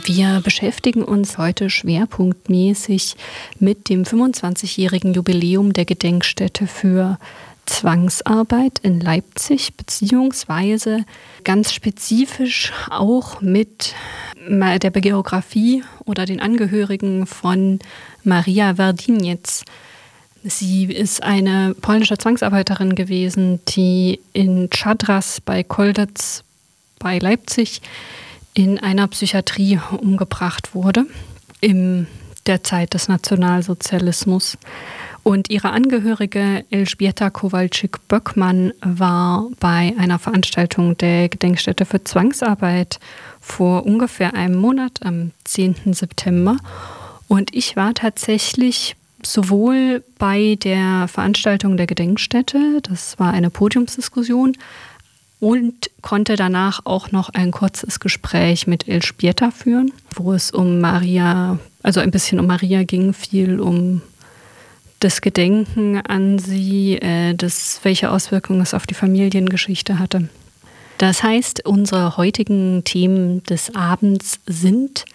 Wir beschäftigen uns heute schwerpunktmäßig mit dem 25-jährigen Jubiläum der Gedenkstätte für Zwangsarbeit in Leipzig, beziehungsweise ganz spezifisch auch mit der Biografie oder den Angehörigen von Maria Werdiniec. Sie ist eine polnische Zwangsarbeiterin gewesen, die in Czadras bei Kolditz bei Leipzig in einer Psychiatrie umgebracht wurde in der Zeit des Nationalsozialismus. Und ihre Angehörige Elżbieta Kowalczyk-Böckmann war bei einer Veranstaltung der Gedenkstätte für Zwangsarbeit vor ungefähr einem Monat, am 10. September. Und ich war tatsächlich sowohl bei der Veranstaltung der Gedenkstätte, das war eine Podiumsdiskussion, und konnte danach auch noch ein kurzes Gespräch mit Elżbieta führen, wo es um Maria, also ein bisschen um Maria ging, viel um das Gedenken an sie, welche Auswirkungen es auf die Familiengeschichte hatte. Das heißt, unsere heutigen Themen des Abends sind: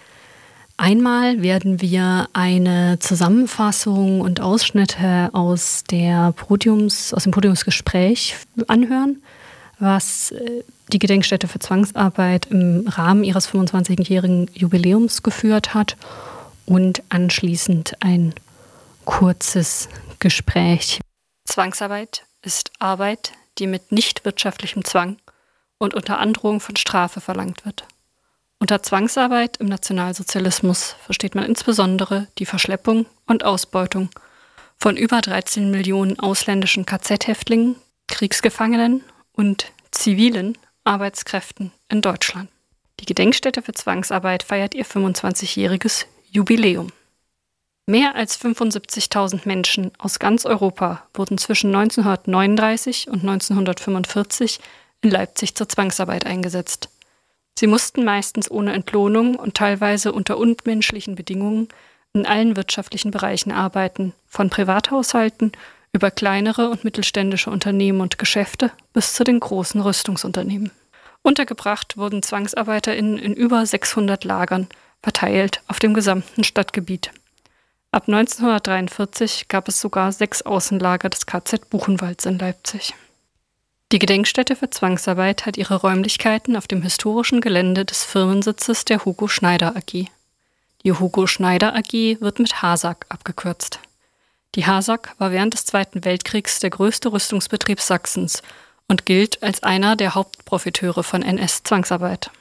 Einmal werden wir eine Zusammenfassung und Ausschnitte aus dem Podiumsgespräch anhören, was die Gedenkstätte für Zwangsarbeit im Rahmen ihres 25-jährigen Jubiläums geführt hat, und anschließend ein kurzes Gespräch. Zwangsarbeit ist Arbeit, die mit nicht wirtschaftlichem Zwang und unter Androhung von Strafe verlangt wird. Unter Zwangsarbeit im Nationalsozialismus versteht man insbesondere die Verschleppung und Ausbeutung von über 13 Millionen ausländischen KZ-Häftlingen, Kriegsgefangenen und zivilen Arbeitskräften in Deutschland. Die Gedenkstätte für Zwangsarbeit feiert ihr 25-jähriges Jubiläum. Mehr als 75.000 Menschen aus ganz Europa wurden zwischen 1939 und 1945 in Leipzig zur Zwangsarbeit eingesetzt. Sie mussten meistens ohne Entlohnung und teilweise unter unmenschlichen Bedingungen in allen wirtschaftlichen Bereichen arbeiten, von Privathaushalten über kleinere und mittelständische Unternehmen und Geschäfte bis zu den großen Rüstungsunternehmen. Untergebracht wurden ZwangsarbeiterInnen in über 600 Lagern, verteilt auf dem gesamten Stadtgebiet. Ab 1943 gab es sogar 6 Außenlager des KZ Buchenwalds in Leipzig. Die Gedenkstätte für Zwangsarbeit hat ihre Räumlichkeiten auf dem historischen Gelände des Firmensitzes der Hugo Schneider AG. Die Hugo Schneider AG wird mit HASAG abgekürzt. Die HASAG war während des Zweiten Weltkriegs der größte Rüstungsbetrieb Sachsens und gilt als einer der Hauptprofiteure von NS-Zwangsarbeit.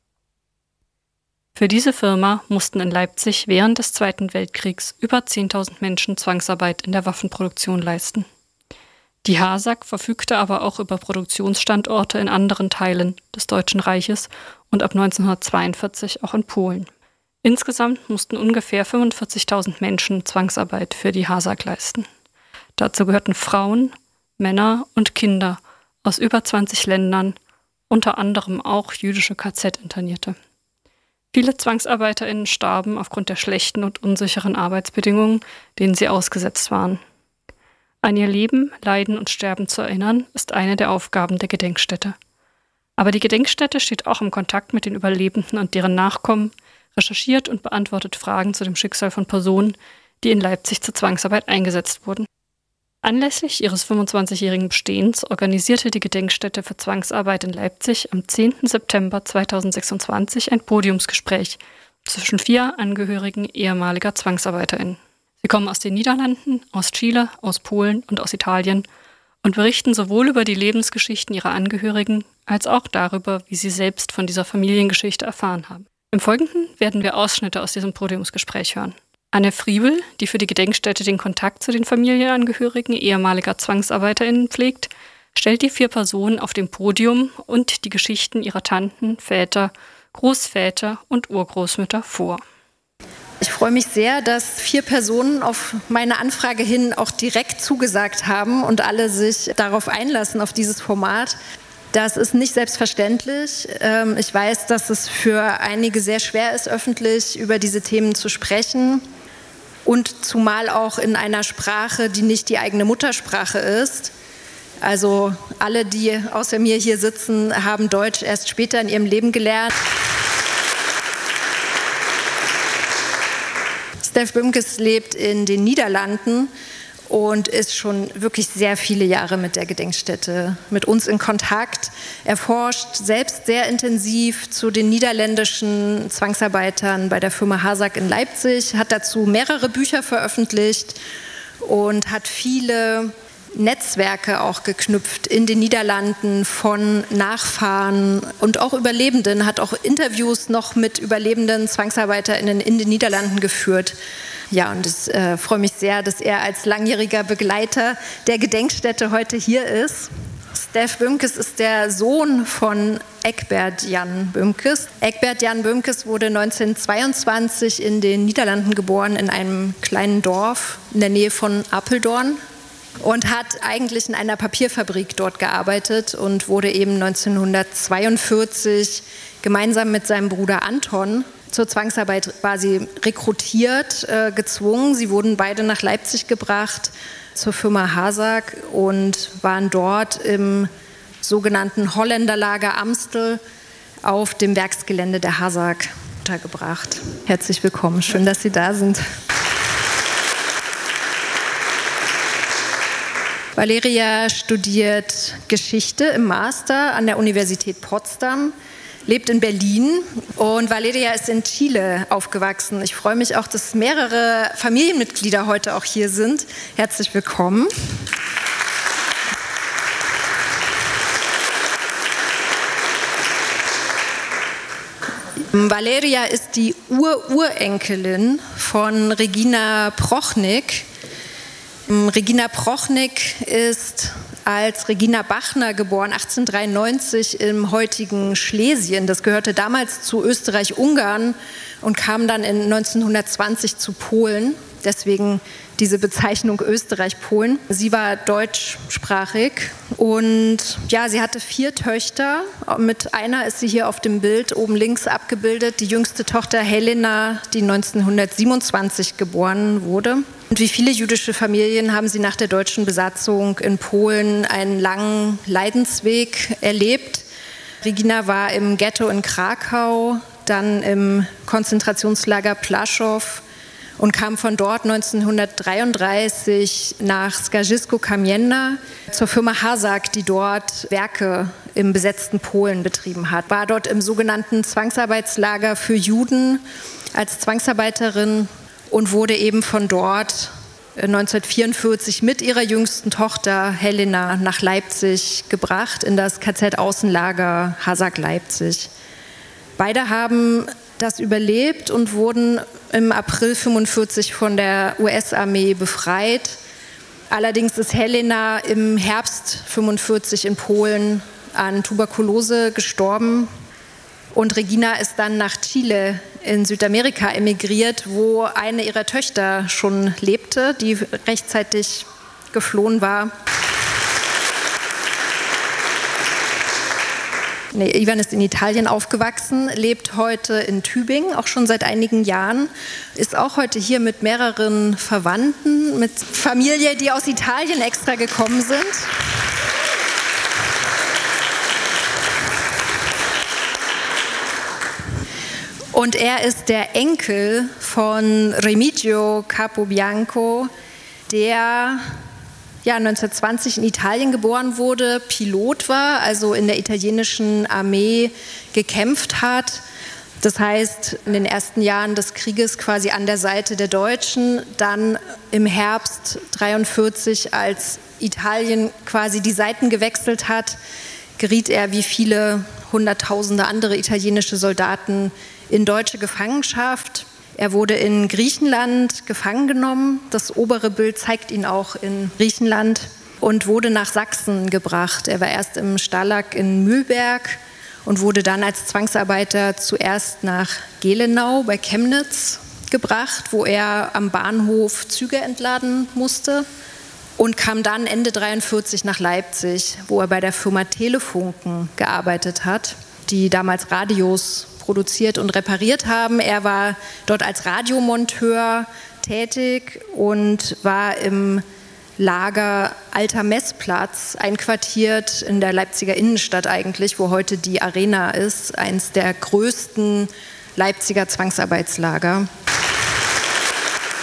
Für diese Firma mussten in Leipzig während des Zweiten Weltkriegs über 10.000 Menschen Zwangsarbeit in der Waffenproduktion leisten. Die HASAG verfügte aber auch über Produktionsstandorte in anderen Teilen des Deutschen Reiches und ab 1942 auch in Polen. Insgesamt mussten ungefähr 45.000 Menschen Zwangsarbeit für die HASAG leisten. Dazu gehörten Frauen, Männer und Kinder aus über 20 Ländern, unter anderem auch jüdische KZ-Internierte. Viele ZwangsarbeiterInnen starben aufgrund der schlechten und unsicheren Arbeitsbedingungen, denen sie ausgesetzt waren. An ihr Leben, Leiden und Sterben zu erinnern, ist eine der Aufgaben der Gedenkstätte. Aber die Gedenkstätte steht auch im Kontakt mit den Überlebenden und deren Nachkommen, recherchiert und beantwortet Fragen zu dem Schicksal von Personen, die in Leipzig zur Zwangsarbeit eingesetzt wurden. Anlässlich ihres 25-jährigen Bestehens organisierte die Gedenkstätte für Zwangsarbeit in Leipzig am 10. September 2026 ein Podiumsgespräch zwischen 4 Angehörigen ehemaliger ZwangsarbeiterInnen. Sie kommen aus den Niederlanden, aus Chile, aus Polen und aus Italien und berichten sowohl über die Lebensgeschichten ihrer Angehörigen als auch darüber, wie sie selbst von dieser Familiengeschichte erfahren haben. Im Folgenden werden wir Ausschnitte aus diesem Podiumsgespräch hören. Anne Friebel, die für die Gedenkstätte den Kontakt zu den Familienangehörigen ehemaliger ZwangsarbeiterInnen pflegt, stellt die 4 Personen auf dem Podium und die Geschichten ihrer Tanten, Väter, Großväter und Urgroßmütter vor. Ich freue mich sehr, dass 4 Personen auf meine Anfrage hin auch direkt zugesagt haben und alle sich darauf einlassen, auf dieses Format. Das ist nicht selbstverständlich. Ich weiß, dass es für einige sehr schwer ist, öffentlich über diese Themen zu sprechen. Und zumal auch in einer Sprache, die nicht die eigene Muttersprache ist. Also alle, die außer mir hier sitzen, haben Deutsch erst später in ihrem Leben gelernt. Stef Bümkes lebt in den Niederlanden und ist schon wirklich sehr viele Jahre mit der Gedenkstätte mit uns in Kontakt. Er forscht selbst sehr intensiv zu den niederländischen Zwangsarbeitern bei der Firma HASAG in Leipzig, hat dazu mehrere Bücher veröffentlicht und hat viele Netzwerke auch geknüpft in den Niederlanden von Nachfahren und auch Überlebenden, hat auch Interviews noch mit überlebenden ZwangsarbeiterInnen in den Niederlanden geführt. Ja, und ich freue mich sehr, dass er als langjähriger Begleiter der Gedenkstätte heute hier ist. Stef Bümkes ist der Sohn von Egbert Jan Bümkes. Egbert Jan Bümkes wurde 1922 in den Niederlanden geboren, in einem kleinen Dorf in der Nähe von Apeldoorn. Und hat eigentlich in einer Papierfabrik dort gearbeitet und wurde eben 1942 gemeinsam mit seinem Bruder Anton zur Zwangsarbeit quasi rekrutiert, gezwungen. Sie wurden beide nach Leipzig gebracht zur Firma HASAG und waren dort im sogenannten Holländerlager Amstel auf dem Werksgelände der HASAG untergebracht. Herzlich willkommen, schön, dass Sie da sind. Valeria studiert Geschichte im Master an der Universität Potsdam, lebt in Berlin und Valeria ist in Chile aufgewachsen. Ich freue mich auch, dass mehrere Familienmitglieder heute auch hier sind. Herzlich willkommen. Valeria ist die Urenkelin von Regina Prochnik. Regina Prochnik ist als Regina Bachner geboren, 1893 im heutigen Schlesien. Das gehörte damals zu Österreich-Ungarn und kam dann in 1920 zu Polen. Deswegen diese Bezeichnung Österreich-Polen. Sie war deutschsprachig und ja, sie hatte 4 Töchter. Mit einer ist sie hier auf dem Bild oben links abgebildet. Die jüngste Tochter Helena, die 1927 geboren wurde. Und wie viele jüdische Familien haben sie nach der deutschen Besatzung in Polen einen langen Leidensweg erlebt. Regina war im Ghetto in Krakau, dann im Konzentrationslager Plaszow und kam von dort 1933 nach Skarżysko-Kamienna zur Firma HASAG, die dort Werke im besetzten Polen betrieben hat. War dort im sogenannten Zwangsarbeitslager für Juden als Zwangsarbeiterin und wurde eben von dort 1944 mit ihrer jüngsten Tochter Helena nach Leipzig gebracht, in das KZ-Außenlager HASAG Leipzig. Beide haben das überlebt und wurden im April 1945 von der US-Armee befreit. Allerdings ist Helena im Herbst 1945 in Polen an Tuberkulose gestorben. Und Regina ist dann nach Chile in Südamerika emigriert, wo eine ihrer Töchter schon lebte, die rechtzeitig geflohen war. Ivan ist in Italien aufgewachsen, lebt heute in Tübingen, auch schon seit einigen Jahren, ist auch heute hier mit mehreren Verwandten, mit Familie, die aus Italien extra gekommen sind. Und er ist der Enkel von Remigio Capobianco, der 1920 in Italien geboren wurde, Pilot war, also in der italienischen Armee gekämpft hat. Das heißt, in den ersten Jahren des Krieges quasi an der Seite der Deutschen, dann im Herbst 1943, als Italien quasi die Seiten gewechselt hat, geriet er wie viele hunderttausende andere italienische Soldaten in deutsche Gefangenschaft. Er wurde in Griechenland gefangen genommen. Das obere Bild zeigt ihn auch in Griechenland und wurde nach Sachsen gebracht. Er war erst im Stalag in Mühlberg und wurde dann als Zwangsarbeiter zuerst nach Gelenau bei Chemnitz gebracht, wo er am Bahnhof Züge entladen musste und kam dann Ende 1943 nach Leipzig, wo er bei der Firma Telefunken gearbeitet hat, die damals Radios produziert und repariert haben. Er war dort als Radiomonteur tätig und war im Lager Alter Messplatz einquartiert in der Leipziger Innenstadt eigentlich, wo heute die Arena ist, eines der größten Leipziger Zwangsarbeitslager.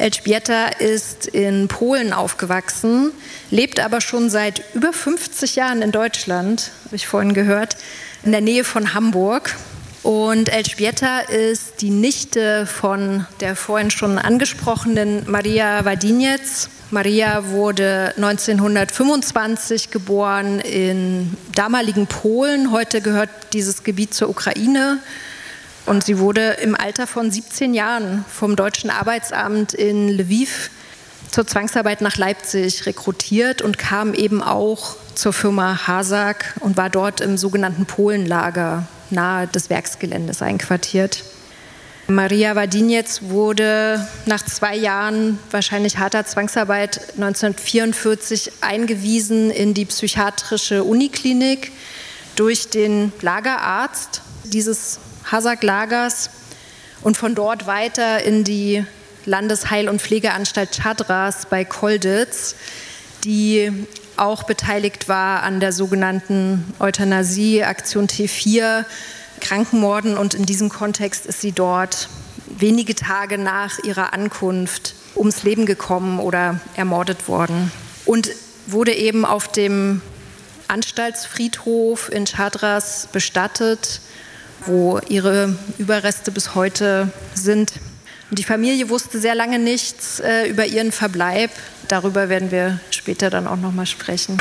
Elżbieta ist in Polen aufgewachsen, lebt aber schon seit über 50 Jahren in Deutschland, habe ich vorhin gehört, in der Nähe von Hamburg. Und Elżbieta ist die Nichte von der vorhin schon angesprochenen Maria Wadiniec. Maria wurde 1925 geboren in damaligen Polen. Heute gehört dieses Gebiet zur Ukraine. Und sie wurde im Alter von 17 Jahren vom Deutschen Arbeitsamt in Lviv zur Zwangsarbeit nach Leipzig rekrutiert und kam eben auch zur Firma Hasag und war dort im sogenannten Polenlager nahe des Werksgeländes einquartiert. Maria Wadiniec wurde nach 2 Jahren wahrscheinlich harter Zwangsarbeit 1944 eingewiesen in die psychiatrische Uniklinik durch den Lagerarzt dieses Hasag-Lagers und von dort weiter in die Landesheil- und Pflegeanstalt Szadras bei Kolditz, die auch beteiligt war an der sogenannten Euthanasie, Aktion T4, Krankenmorden. Und in diesem Kontext ist sie dort wenige Tage nach ihrer Ankunft ums Leben gekommen oder ermordet worden. Und wurde eben auf dem Anstaltsfriedhof in Szadras bestattet, wo ihre Überreste bis heute sind. Und die Familie wusste sehr lange nichts über ihren Verbleib. Darüber werden wir später dann auch noch mal sprechen.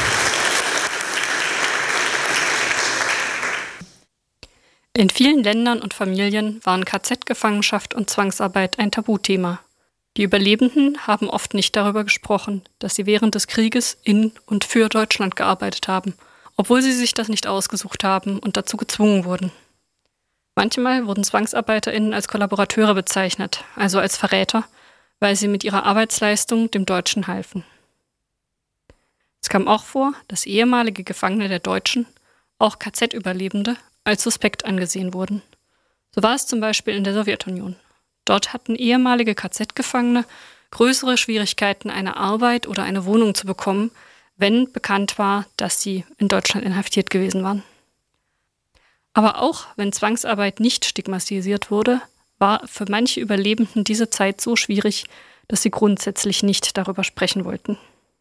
In vielen Ländern und Familien waren KZ-Gefangenschaft und Zwangsarbeit ein Tabuthema. Die Überlebenden haben oft nicht darüber gesprochen, dass sie während des Krieges in und für Deutschland gearbeitet haben, obwohl sie sich das nicht ausgesucht haben und dazu gezwungen wurden. Manchmal wurden ZwangsarbeiterInnen als Kollaborateure bezeichnet, also als Verräter, weil sie mit ihrer Arbeitsleistung dem Deutschen halfen. Es kam auch vor, dass ehemalige Gefangene der Deutschen, auch KZ-Überlebende, als suspekt angesehen wurden. So war es zum Beispiel in der Sowjetunion. Dort hatten ehemalige KZ-Gefangene größere Schwierigkeiten, eine Arbeit oder eine Wohnung zu bekommen, wenn bekannt war, dass sie in Deutschland inhaftiert gewesen waren. Aber auch wenn Zwangsarbeit nicht stigmatisiert wurde, war für manche Überlebenden diese Zeit so schwierig, dass sie grundsätzlich nicht darüber sprechen wollten.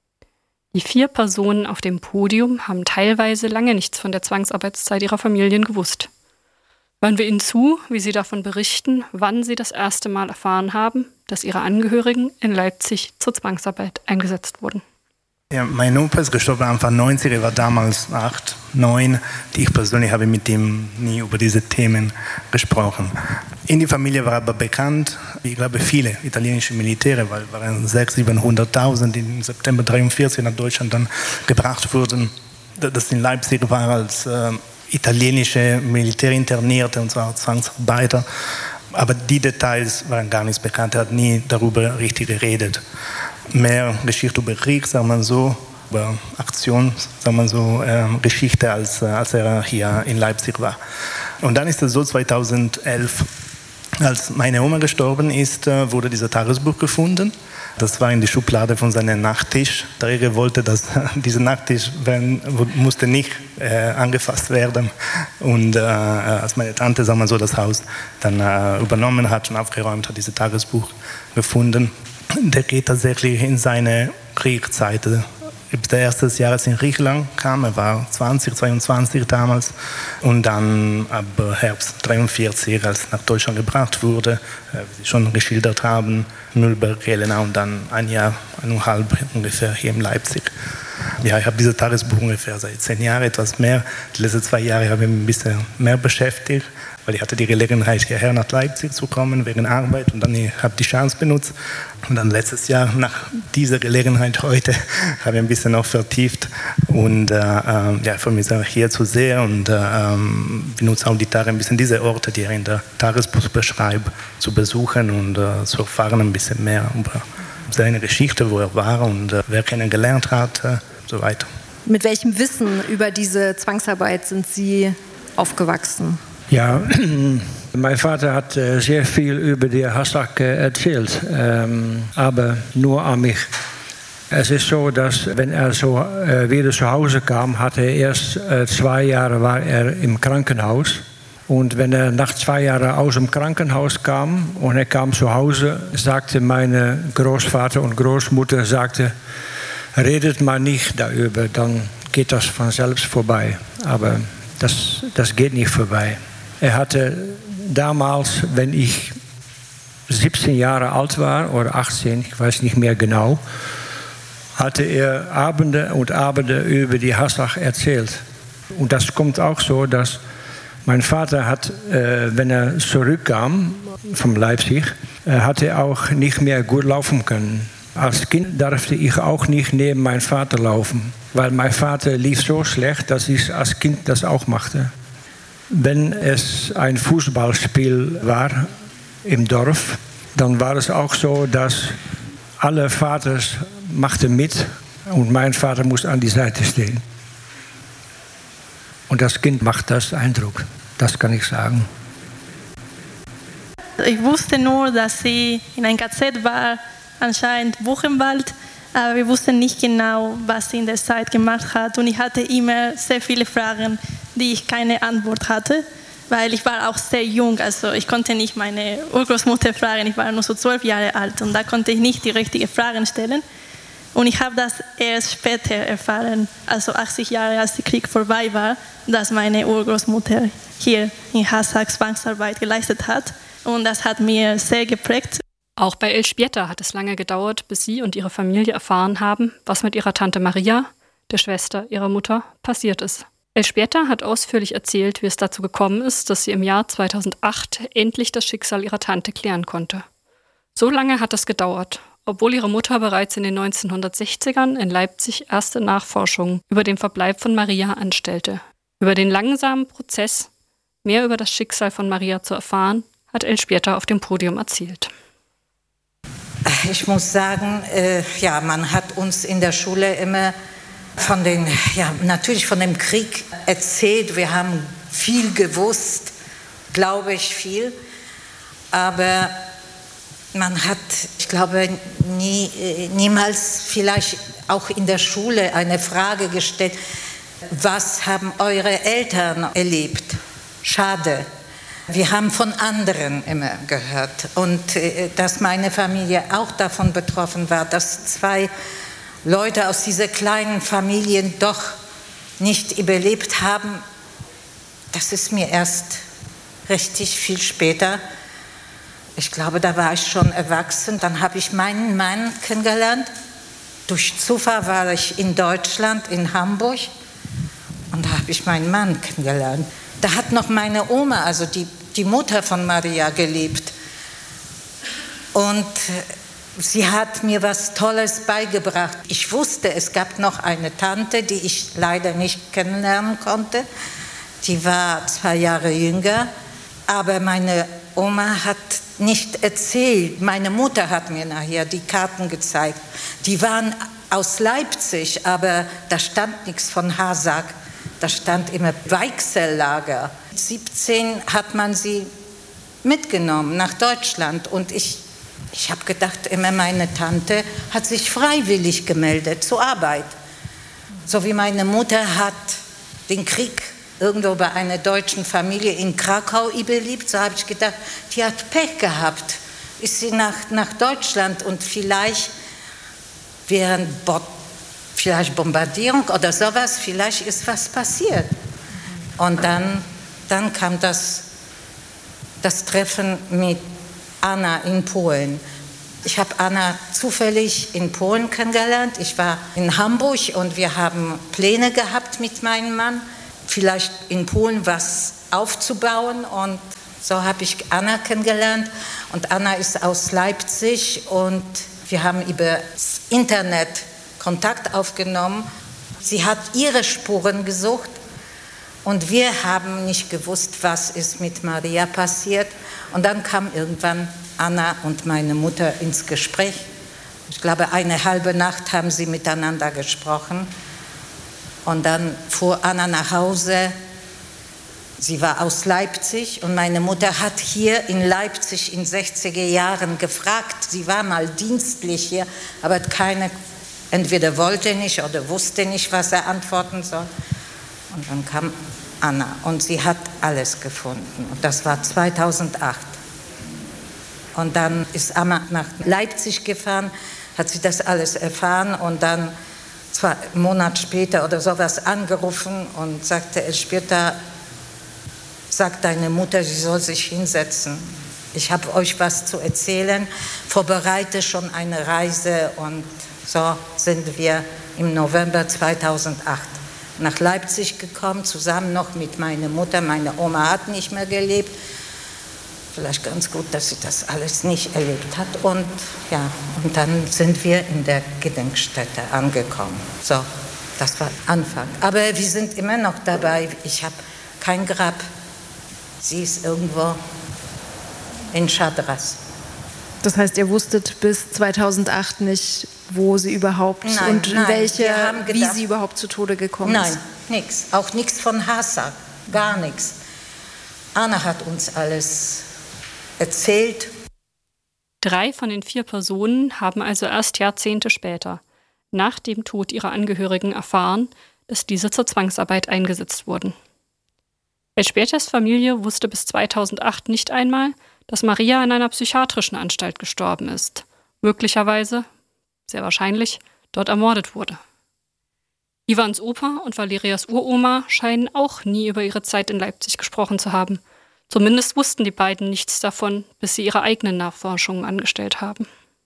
Die 4 Personen auf dem Podium haben teilweise lange nichts von der Zwangsarbeitszeit ihrer Familien gewusst. Hören wir ihnen zu, wie sie davon berichten, wann sie das erste Mal erfahren haben, dass ihre Angehörigen in Leipzig zur Zwangsarbeit eingesetzt wurden. Ja, mein Opa ist gestorben Anfang 90, er war damals 8, 9. Ich persönlich habe mit ihm nie über diese Themen gesprochen. In die Familie war aber bekannt, ich glaube viele italienische Militäre, weil es waren 600.000, 700.000, die im September 1943 nach Deutschland dann gebracht wurden. Das in Leipzig war als italienische Militärinternierte und zwar Zwangsarbeiter. Aber die Details waren gar nicht bekannt, er hat nie darüber richtig geredet. Mehr Geschichte über Krieg, sagen wir so, über Aktion, sagen wir so, Geschichte, als er hier in Leipzig war. Und dann ist es so, 2011, als meine Oma gestorben ist, wurde dieses Tagesbuch gefunden. Das war in der Schublade von seinem Nachttisch. Der Träger wollte, dass dieser Nachttisch musste nicht angefasst werden. Und als meine Tante, sagen wir so, das Haus dann übernommen hat und aufgeräumt hat, dieses Tagesbuch gefunden. Der geht tatsächlich in seine Kriegszeit. Der erste Jahr, als in Griechenland kam, er war 22 damals. Und dann ab Herbst 1943, als er nach Deutschland gebracht wurde, wie Sie schon geschildert haben, Mühlberg, Helena und dann 1 Jahr, 1,5 ungefähr hier in Leipzig. Ja, ich habe dieses Tagesbuch ungefähr seit 10 Jahren, etwas mehr. Die letzten 2 Jahre habe ich mich ein bisschen mehr beschäftigt, weil ich hatte die Gelegenheit, hierher nach Leipzig zu kommen wegen Arbeit und dann habe ich die Chance benutzt. Und dann letztes Jahr, nach dieser Gelegenheit heute, habe ich ein bisschen noch vertieft und ja, ich freue mich sehr, hier zu sehen und benutze auch die Tage ein bisschen diese Orte, die er in der Tagesbuch beschreibt, zu besuchen und zu erfahren ein bisschen mehr über seine Geschichte, wo er war und wer kennengelernt hat, so weiter. Mit welchem Wissen über diese Zwangsarbeit sind Sie aufgewachsen? Ja, mein Vater hat sehr viel über die Hasag erzählt, aber nur an mich. Es ist so, dass wenn er so wieder zu Hause kam, hatte er erst 2 Jahre war er im Krankenhaus Und wenn er nach 2 Jahren aus dem Krankenhaus kam und er kam zu Hause, sagte meine Großvater und Großmutter, redet mal nicht darüber, dann geht das von selbst vorbei. Aber das geht nicht vorbei. Er hatte damals, wenn ich 17 Jahre alt war oder 18, ich weiß nicht mehr genau, hatte er Abende und Abende über die Hassach erzählt. Und das kommt auch so, dass mein Vater hat, wenn er zurückkam von Leipzig, hat er auch nicht mehr gut laufen können. Als Kind durfte ich auch nicht neben meinem Vater laufen, weil mein Vater lief so schlecht, dass ich als Kind das auch machte. Wenn es ein Fußballspiel war im Dorf, dann war es auch so, dass alle Vaters machten mit und mein Vater musste an die Seite stehen. Und das Kind macht das Eindruck, das kann ich sagen. Ich wusste nur, dass sie in ein KZ war, anscheinend Buchenwald, aber wir wussten nicht genau, was sie in der Zeit gemacht hat. Und ich hatte immer sehr viele Fragen, die ich keine Antwort hatte, weil ich war auch sehr jung. Also ich konnte nicht meine Urgroßmutter fragen, ich war nur so 12 Jahre alt und da konnte ich nicht die richtigen Fragen stellen. Und ich habe das erst später erfahren, also 80 Jahre, als der Krieg vorbei war, dass meine Urgroßmutter hier in Hassach Zwangsarbeit geleistet hat. Und das hat mir sehr geprägt. Auch bei Elżbieta hat es lange gedauert, bis sie und ihre Familie erfahren haben, was mit ihrer Tante Maria, der Schwester ihrer Mutter, passiert ist. Elżbieta hat ausführlich erzählt, wie es dazu gekommen ist, dass sie im Jahr 2008 endlich das Schicksal ihrer Tante klären konnte. So lange hat es gedauert, obwohl ihre Mutter bereits in den 1960ern in Leipzig erste Nachforschungen über den Verbleib von Maria anstellte. Über den langsamen Prozess, mehr über das Schicksal von Maria zu erfahren, hat Elżbieta auf dem Podium erzählt. Ich muss sagen, man hat uns in der Schule immer natürlich von dem Krieg erzählt. Wir haben viel gewusst, glaube ich, viel. Aber man hat, ich glaube, niemals vielleicht auch in der Schule eine Frage gestellt, was haben eure Eltern erlebt? Schade. Wir haben von anderen immer gehört. Und dass meine Familie auch davon betroffen war, dass 2 Leute aus dieser kleinen Familie doch nicht überlebt haben, das ist mir erst richtig viel später. Ich glaube, da war ich schon erwachsen. Dann habe ich meinen Mann kennengelernt. Durch Zufall war ich in Deutschland, in Hamburg. Und da habe ich meinen Mann kennengelernt. Da hat noch meine Oma, also die Mutter von Maria, gelebt. Und sie hat mir was Tolles beigebracht. Ich wusste, es gab noch eine Tante, die ich leider nicht kennenlernen konnte. Die war 2 Jahre jünger. Aber meine Oma hat nicht erzählt. Meine Mutter hat mir nachher die Karten gezeigt. Die waren aus Leipzig, aber da stand nichts von Hassach. Da stand immer Weichsellager. 17 hat man sie mitgenommen nach Deutschland. Und ich habe gedacht, immer meine Tante hat sich freiwillig gemeldet zur Arbeit. So wie meine Mutter hat den Krieg irgendwo bei einer deutschen Familie in Krakau überlebt, so habe ich gedacht, die hat Pech gehabt. Ist sie nach Deutschland und vielleicht während Bombardierung oder sowas, vielleicht ist was passiert. Und dann kam das Treffen mit Anna in Polen. Ich habe Anna zufällig in Polen kennengelernt. Ich war in Hamburg und wir haben Pläne gehabt mit meinem Mann, vielleicht in Polen was aufzubauen. Und so habe ich Anna kennengelernt. Und Anna ist aus Leipzig und wir haben über das Internet Kontakt aufgenommen. Sie hat ihre Spuren gesucht und wir haben nicht gewusst, was ist mit Maria passiert. Und dann kam irgendwann Anna und meine Mutter ins Gespräch. Ich glaube, eine halbe Nacht haben sie miteinander gesprochen. Und dann fuhr Anna nach Hause. Sie war aus Leipzig und meine Mutter hat hier in Leipzig in 60er Jahren gefragt. Sie war mal dienstlich hier, aber entweder wollte nicht oder wusste nicht, was er antworten soll. Und dann kam Anna, und sie hat alles gefunden. Und das war 2008. Und dann ist Anna nach Leipzig gefahren, hat sie das alles erfahren und dann 2 Monate später oder sowas angerufen und sagte, Elżbieta, sagt deine Mutter, sie soll sich hinsetzen. Ich habe euch was zu erzählen, vorbereite schon eine Reise, und so sind wir im November 2008 nach Leipzig gekommen, zusammen noch mit meiner Mutter. Meine Oma hat nicht mehr gelebt. Vielleicht ganz gut, dass sie das alles nicht erlebt hat. Und ja, und dann sind wir in der Gedenkstätte angekommen. So, das war Anfang. Aber wir sind immer noch dabei. Ich habe kein Grab. Sie ist irgendwo in Chadras. Das heißt, ihr wusstet bis 2008 nicht, wo sie überhaupt wie sie überhaupt zu Tode gekommen ist? Nein, nichts. Auch nichts von Hasa, gar nichts. Anna hat uns alles erzählt. 3 von den 4 Personen haben also erst Jahrzehnte später, nach dem Tod ihrer Angehörigen, erfahren, dass diese zur Zwangsarbeit eingesetzt wurden. Elżbietas Familie wusste bis 2008 nicht einmal, dass Maria in einer psychiatrischen Anstalt gestorben ist, möglicherweise, sehr wahrscheinlich, dort ermordet wurde. Ivans Opa und Valerias Uroma scheinen auch nie über ihre Zeit in Leipzig gesprochen zu haben. Zumindest wussten die beiden nichts davon, bis sie ihre eigenen Nachforschungen angestellt haben.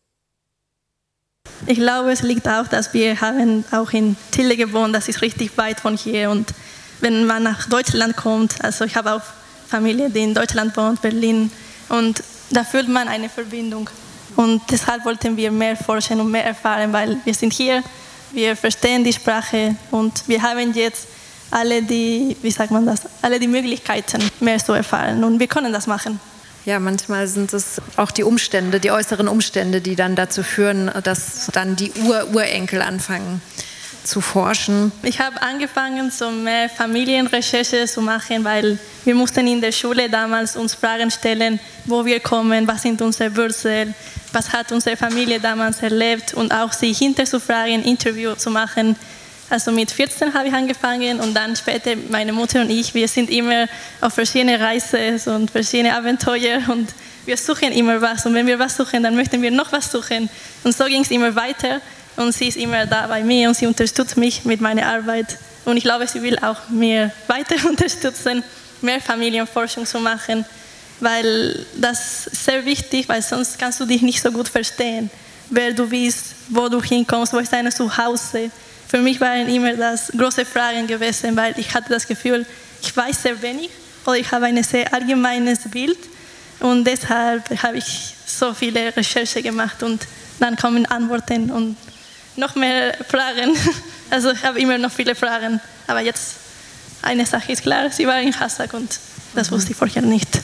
Ich glaube, es liegt auch, dass wir haben auch in Tille gewohnt, das ist richtig weit von hier. Und wenn man nach Deutschland kommt, also ich habe auch Familie, die in Deutschland wohnt, Berlin, und da fühlt man eine Verbindung. Und deshalb wollten wir mehr forschen und mehr erfahren, weil wir sind hier, wir verstehen die Sprache und wir haben jetzt alle die Möglichkeiten, mehr zu erfahren, und wir können das machen. Ja, manchmal sind es auch die Umstände, die äußeren Umstände, die dann dazu führen, dass dann die Urenkel anfangen zu forschen. Ich habe angefangen, so mehr Familienrecherche zu machen, weil wir mussten in der Schule damals uns Fragen stellen, wo wir kommen, was sind unsere Wurzeln, was hat unsere Familie damals erlebt, und auch sie hinterzufragen, Interview zu machen. Also mit 14 habe ich angefangen, und dann später meine Mutter und ich, wir sind immer auf verschiedene Reisen und verschiedene Abenteuer, und wir suchen immer was, und wenn wir was suchen, dann möchten wir noch was suchen, und so ging es immer weiter, und sie ist immer da bei mir und sie unterstützt mich mit meiner Arbeit, und ich glaube, sie will auch mir weiter unterstützen, mehr Familienforschung zu machen, weil das ist sehr wichtig, weil sonst kannst du dich nicht so gut verstehen, wer du bist, wo du hinkommst, wo ist dein Zuhause. Für mich waren immer das große Fragen gewesen, weil ich hatte das Gefühl, ich weiß sehr wenig oder ich habe ein sehr allgemeines Bild, und deshalb habe ich so viele Recherchen gemacht, und dann kommen Antworten und noch mehr Fragen. Also ich habe immer noch viele Fragen, aber jetzt eine Sache ist klar, sie war in Hasak und das wusste ich vorher nicht.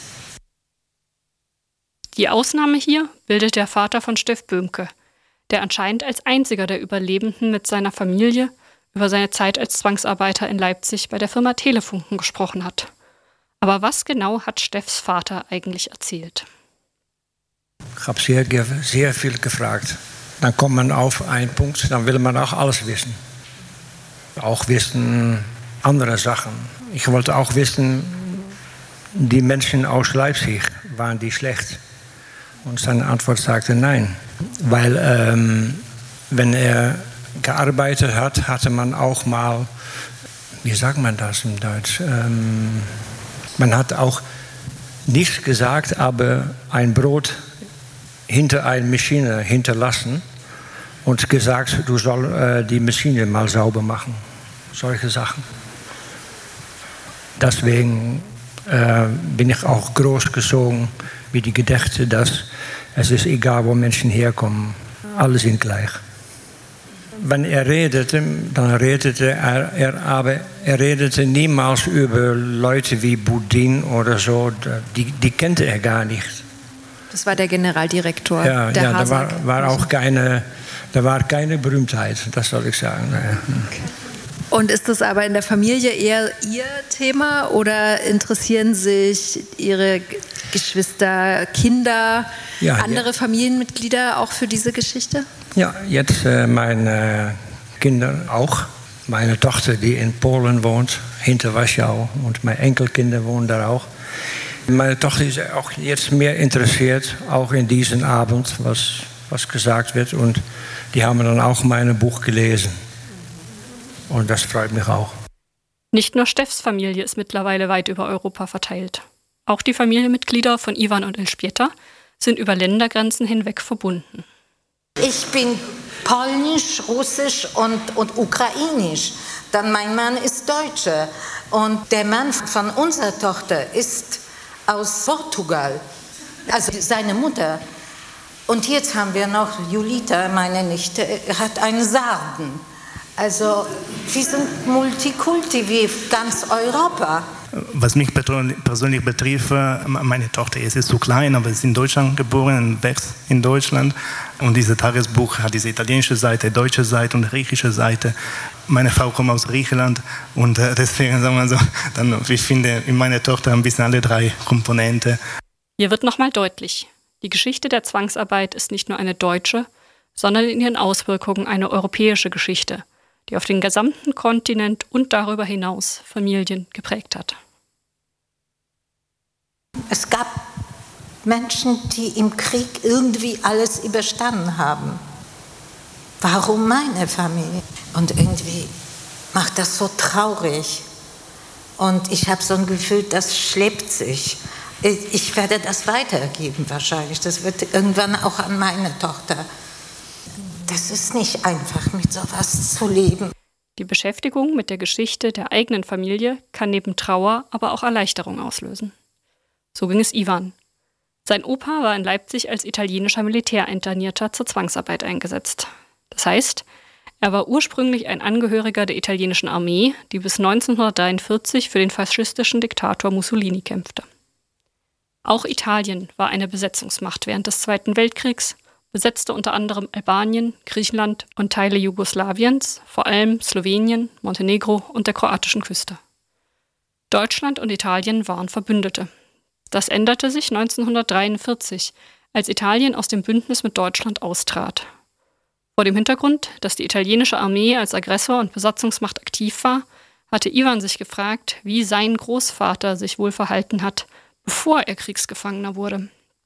Die Ausnahme hier bildet der Vater von Steff Böhmke, der anscheinend als einziger der Überlebenden mit seiner Familie über seine Zeit als Zwangsarbeiter in Leipzig bei der Firma Telefunken gesprochen hat. Aber was genau hat Steffs Vater eigentlich erzählt? Ich habe sehr viel gefragt. Dann kommt man auf einen Punkt, dann will man auch alles wissen. Auch wissen andere Sachen. Ich wollte auch wissen, die Menschen aus Leipzig, waren die schlecht? Und seine Antwort sagte nein. Weil wenn er gearbeitet hat, hatte man auch mal, wie sagt man das in Deutsch? Man hat auch nichts gesagt, aber ein Brot hinter einer Maschine hinterlassen und gesagt, du sollst die Maschine mal sauber machen. Solche Sachen. Deswegen bin ich auch großgezogen mit die Gedachte, dass es ist egal, wo Menschen herkommen, alle sind gleich. Wenn er redete, dann redete er, aber er redete niemals über Leute wie Boudin oder so, die kannte er gar nicht. Das war der Generaldirektor der Hasak. Da war keine Berühmtheit, das soll ich sagen. Okay. Und ist das aber in der Familie eher Ihr Thema oder interessieren sich Ihre Geschwister, Kinder, andere Familienmitglieder auch für diese Geschichte? Ja, jetzt meine Kinder auch. Meine Tochter, die in Polen wohnt, hinter Warschau und meine Enkelkinder wohnen da auch. Meine Tochter ist auch jetzt mehr interessiert, auch in diesem Abend, was gesagt wird. Und die haben dann auch mein Buch gelesen. Und das freut mich auch. Nicht nur Steffs Familie ist mittlerweile weit über Europa verteilt. Auch die Familienmitglieder von Iwan und Elżbieta sind über Ländergrenzen hinweg verbunden. Ich bin polnisch, russisch und ukrainisch. Dann mein Mann ist Deutscher. Und der Mann von unserer Tochter ist aus Portugal. Also seine Mutter. Und jetzt haben wir noch Julita, meine Nichte, hat einen Sarden. Also wir sind Multikulti wie ganz Europa. Was mich persönlich betrifft, meine Tochter ist so klein, aber ist in Deutschland geboren, wächst in Deutschland. Und dieses Tagesbuch hat diese italienische Seite, deutsche Seite und griechische Seite. Meine Frau kommt aus Griechenland und deswegen, sagen wir so, dann, ich finde in meiner Tochter ein bisschen alle drei Komponenten. Hier wird nochmal deutlich, die Geschichte der Zwangsarbeit ist nicht nur eine deutsche, sondern in ihren Auswirkungen eine europäische Geschichte, die auf den gesamten Kontinent und darüber hinaus Familien geprägt hat. Es gab Menschen, die im Krieg irgendwie alles überstanden haben. Warum meine Familie? Und irgendwie macht das so traurig. Und ich habe so ein Gefühl, das schleppt sich. Ich werde das weitergeben wahrscheinlich. Das wird irgendwann auch an meine Tochter. Das ist nicht einfach, mit sowas zu leben. Die Beschäftigung mit der Geschichte der eigenen Familie kann neben Trauer aber auch Erleichterung auslösen. So ging es Iwan. Sein Opa war in Leipzig als italienischer Militärinternierter zur Zwangsarbeit eingesetzt. Das heißt, er war ursprünglich ein Angehöriger der italienischen Armee, die bis 1943 für den faschistischen Diktator Mussolini kämpfte. Auch Italien war eine Besetzungsmacht während des Zweiten Weltkriegs, besetzte unter anderem Albanien, Griechenland und Teile Jugoslawiens, vor allem Slowenien, Montenegro und der kroatischen Küste. Deutschland und Italien waren Verbündete. Das änderte sich 1943, als Italien aus dem Bündnis mit Deutschland austrat. Vor dem Hintergrund, dass die italienische Armee als Aggressor und Besatzungsmacht aktiv war, hatte Iwan sich gefragt, wie sein Großvater sich wohl verhalten hat, bevor er Kriegsgefangener wurde.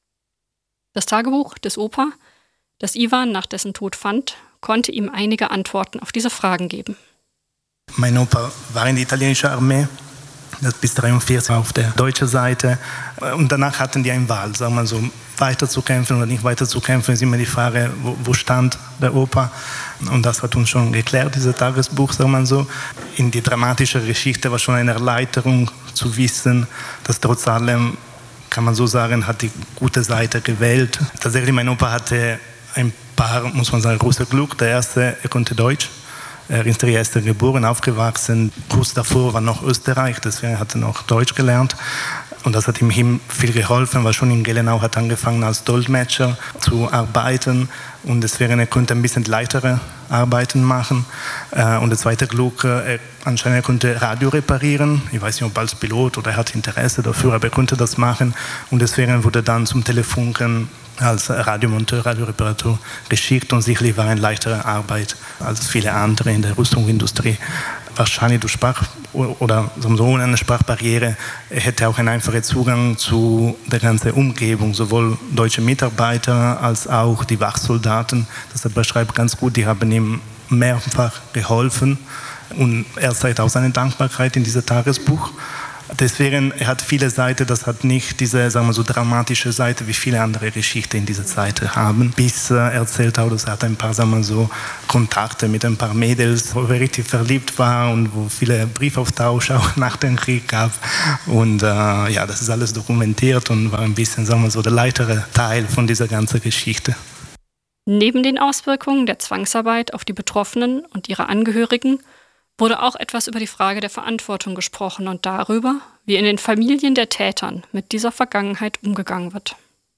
Das Tagebuch des Opa, das Iwan nach dessen Tod fand, konnte ihm einige Antworten auf diese Fragen geben. Mein Opa war in der italienischen Armee, das bis 1943 auf der deutschen Seite. Und danach hatten die eine Wahl, sagen wir so, weiterzukämpfen oder nicht weiterzukämpfen, ist immer die Frage, wo stand der Opa. Und das hat uns schon geklärt, dieses Tagesbuch, sagen wir so. In die dramatische Geschichte war schon eine Erleichterung zu wissen, dass trotz allem, kann man so sagen, hat die gute Seite gewählt. Tatsächlich, mein Opa hatte ein paar, muss man sagen, großes Glück. Der erste, er konnte Deutsch. Er ist in Trieste geboren, aufgewachsen. Kurz davor war noch Österreich, deswegen hat er noch Deutsch gelernt. Und das hat ihm viel geholfen, weil schon in Gelenau hat angefangen als Dolmetscher zu arbeiten. Und deswegen er konnte ein bisschen leichtere Arbeiten machen. Und das zweite Glück, anscheinend konnte Radio reparieren. Ich weiß nicht, ob als Pilot oder er hat Interesse dafür, aber er konnte das machen. Und deswegen wurde er dann zum Telefunken als Radiomonteur, Radioreparatur geschickt und sicherlich war eine leichtere Arbeit als viele andere in der Rüstungsindustrie. Wahrscheinlich durch oder so ohne eine Sprachbarriere hätte auch einen einfachen Zugang zu der ganzen Umgebung, sowohl deutsche Mitarbeiter als auch die Wachsoldaten. Das beschreibt ganz gut, die haben ihm mehrfach geholfen und er zeigt auch seine Dankbarkeit in diesem Tagesbuch. Deswegen, er hat viele Seiten, das hat nicht diese, sagen wir so, dramatische Seite, wie viele andere Geschichten in dieser Zeit haben. Bis er erzählt auch, dass er hat ein paar, sagen wir so, Kontakte mit ein paar Mädels, wo er richtig verliebt war und wo viele Briefaustausch auch nach dem Krieg gab. Und ja, das ist alles dokumentiert und war ein bisschen, sagen wir so, der leichtere Teil von dieser ganzen Geschichte. Neben den Auswirkungen der Zwangsarbeit auf die Betroffenen und ihre Angehörigen wurde auch etwas über die Frage der Verantwortung gesprochen und darüber, wie in den Familien der Tätern mit dieser Vergangenheit umgegangen wird.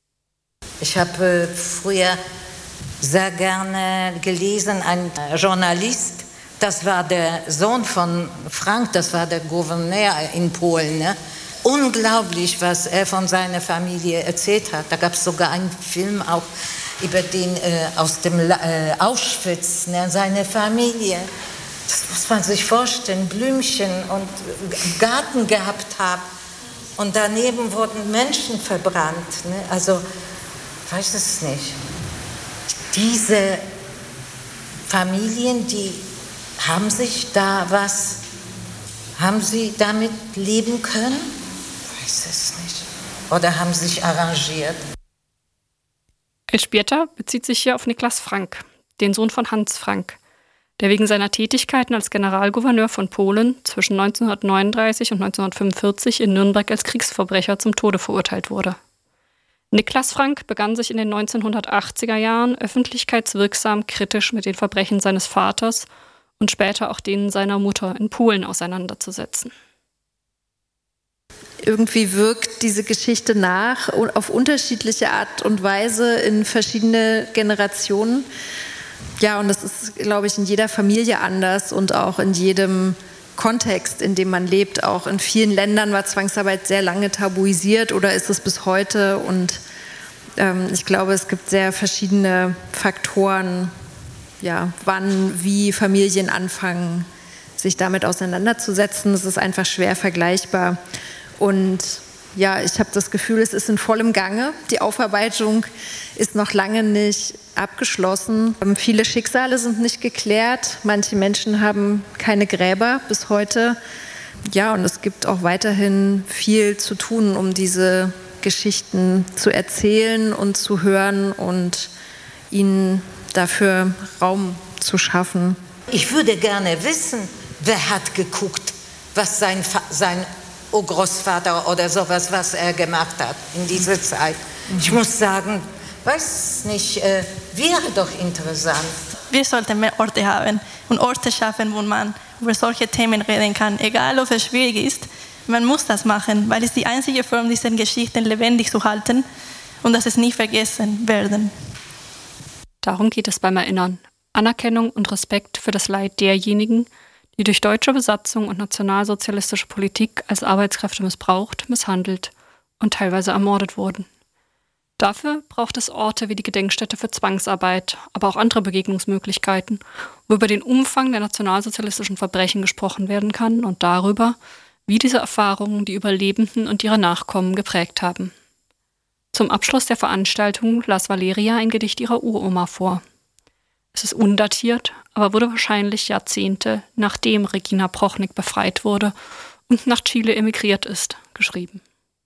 Ich habe früher sehr gerne gelesen, ein Journalist, das war der Sohn von Frank, das war der Gouverneur in Polen. Ne? Unglaublich, was er von seiner Familie erzählt hat. Da gab es sogar einen Film auch über den aus dem Auschwitz, ne? Seine Familie. Das muss man sich vorstellen, Blümchen und Garten gehabt haben. Und daneben wurden Menschen verbrannt. Ne? Also, ich weiß es nicht. Diese Familien, die haben sich da was, haben sie damit leben können? Ich weiß es nicht. Oder haben sich arrangiert? Elżbieta bezieht sich hier auf Niklas Frank, den Sohn von Hans Frank, der wegen seiner Tätigkeiten als Generalgouverneur von Polen zwischen 1939 und 1945 in Nürnberg als Kriegsverbrecher zum Tode verurteilt wurde. Niklas Frank begann sich in den 1980er Jahren öffentlichkeitswirksam kritisch mit den Verbrechen seines Vaters und später auch denen seiner Mutter in Polen auseinanderzusetzen. Irgendwie wirkt diese Geschichte nach auf unterschiedliche Art und Weise in verschiedene Generationen. Ja, und das ist, glaube ich, in jeder Familie anders und auch in jedem Kontext, in dem man lebt. Auch in vielen Ländern war Zwangsarbeit sehr lange tabuisiert oder ist es bis heute. Und ich glaube, es gibt sehr verschiedene Faktoren, ja, wann, wie Familien anfangen, sich damit auseinanderzusetzen. Es ist einfach schwer vergleichbar. Und ja, ich habe das Gefühl, es ist in vollem Gange. Die Aufarbeitung ist noch lange nicht abgeschlossen. Viele Schicksale sind nicht geklärt. Manche Menschen haben keine Gräber bis heute. Ja, und es gibt auch weiterhin viel zu tun, um diese Geschichten zu erzählen und zu hören und ihnen dafür Raum zu schaffen. Ich würde gerne wissen, wer hat geguckt, was sein Großvater oder sowas, was er gemacht hat in dieser Zeit. Ich muss sagen, weiß nicht, wäre doch interessant. Wir sollten mehr Orte haben und Orte schaffen, wo man über solche Themen reden kann, egal ob es schwierig ist. Man muss das machen, weil es die einzige Form, diese Geschichten lebendig zu halten und dass es nie vergessen werden. Darum geht es beim Erinnern. Anerkennung und Respekt für das Leid derjenigen, die durch deutsche Besatzung und nationalsozialistische Politik als Arbeitskräfte missbraucht, misshandelt und teilweise ermordet wurden. Dafür braucht es Orte wie die Gedenkstätte für Zwangsarbeit, aber auch andere Begegnungsmöglichkeiten, wo über den Umfang der nationalsozialistischen Verbrechen gesprochen werden kann und darüber, wie diese Erfahrungen die Überlebenden und ihre Nachkommen geprägt haben. Zum Abschluss der Veranstaltung las Valeria ein Gedicht ihrer Uroma vor. Es ist undatiert, aber wurde wahrscheinlich Jahrzehnte, nachdem Regina Prochnik befreit wurde und nach Chile emigriert ist, geschrieben.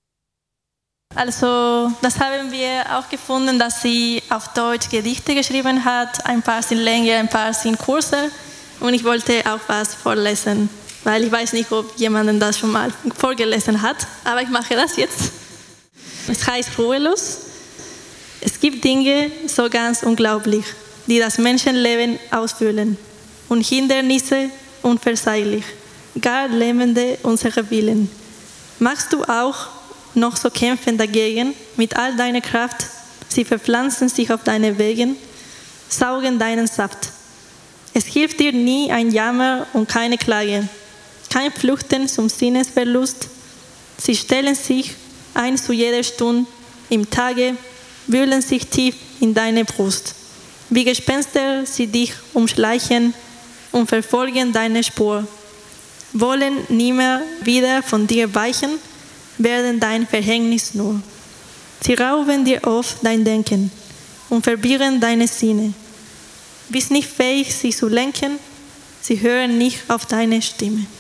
Also, das haben wir auch gefunden, dass sie auf Deutsch Gedichte geschrieben hat. Ein paar sind länger, ein paar sind kürzer. Und ich wollte auch was vorlesen, weil ich weiß nicht, ob jemand das schon mal vorgelesen hat. Aber ich mache das jetzt. Es heißt Ruhelos. Es gibt Dinge so ganz unglaublich, die das Menschenleben ausfüllen. Und Hindernisse unverzeihlich, gar lähmende unsere Willen. Magst du auch noch so kämpfen dagegen, mit all deiner Kraft, sie verpflanzen sich auf deine Wegen, saugen deinen Saft. Es hilft dir nie ein Jammer und keine Klage, kein Flüchten zum Sinnesverlust. Sie stellen sich ein zu jeder Stunde im Tage, wühlen sich tief in deine Brust. Wie Gespenster sie dich umschleichen und verfolgen deine Spur. Wollen nimmer wieder von dir weichen, werden dein Verhängnis nur. Sie rauben dir oft dein Denken und verwirren deine Sinne. Bist nicht fähig, sie zu lenken, sie hören nicht auf deine Stimme.